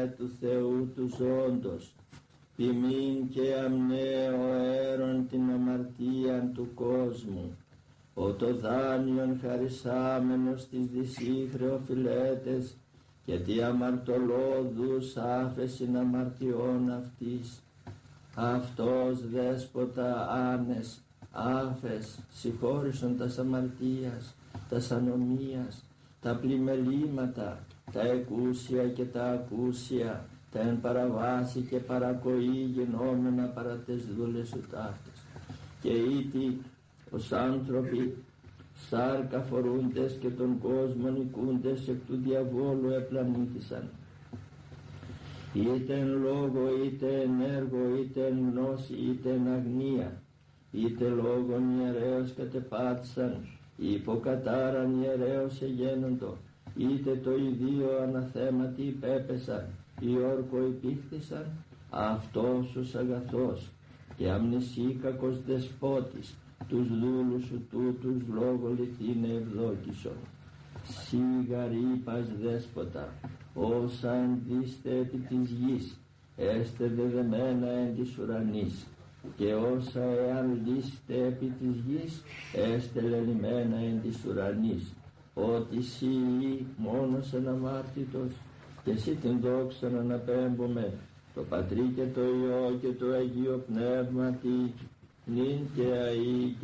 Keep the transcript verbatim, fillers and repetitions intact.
Κύριε του Θεού του ζώντος, ποιμήν και αμνέω αέρον την αμαρτίαν του κόσμου, ο το δάνειον χαρισάμενος της δυσίχρεο φιλέτες και τι αμαρτωλόδους άφεσιν αμαρτιών αυτής. Αυτός δέσποτα άνες, άφες, συγχώρησον τας αμαρτίας, τας ανομίας, τα πλημελήματα, τα εκούσια και τα ακούσια, τα εν παραβάση και παρακοή γενόμενα παρά τες δούλες σου ταύτες. Και ήτι ως άνθρωποι σάρκα φορούντες και τον κόσμον οικούντες εκ του διαβόλου επλανήτησαν, είτε εν λόγω, είτε εν έργο, είτε εν γνώση, είτε εν αγνία, είτε λόγων ιερέως κατεπάτησαν, υποκατάραν ιερέως εγένοντο, είτε το ιδίο αναθέματι υπέπεσαν, ή όρκο υπήχθησαν, αυτός ως αγαθός και αμνησίκακος δεσπότης, τους δούλους σου τούτους λόγω λυθήνε ευδόκησον. Σιγαρή πας δέσποτα, όσα ενδύστε επί της γης, έστε δεδεμένα εν της ουρανής, και όσα εάν λύστε επί της γης, έστε λελειμμένα εν της ουρανής, ότι σύ μόνος εν αμάρτητος, και εσύ την δόξα να αναπέμπομε, το Πατρί και το Υιό και το Αγίο Πνεύματι, νυν και αεί